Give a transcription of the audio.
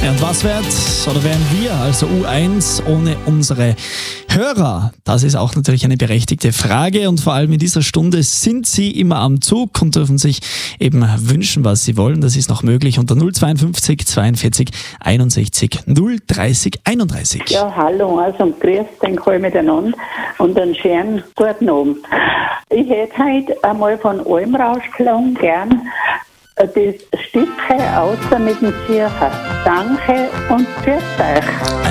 Ja, und was wären wir, also U1, ohne unsere Hörer? Das ist auch natürlich eine berechtigte Frage und vor allem in dieser Stunde sind Sie immer am Zug und dürfen sich eben wünschen, was Sie wollen. Das ist noch möglich unter 052 42 61 030 31. Ja, hallo, also grüß den alle miteinander und einen schönen guten Abend. Ich hätte heute einmal von Almrauschklang gern das Stückchen außer mit dem Zircher. Danke und tschüss euch.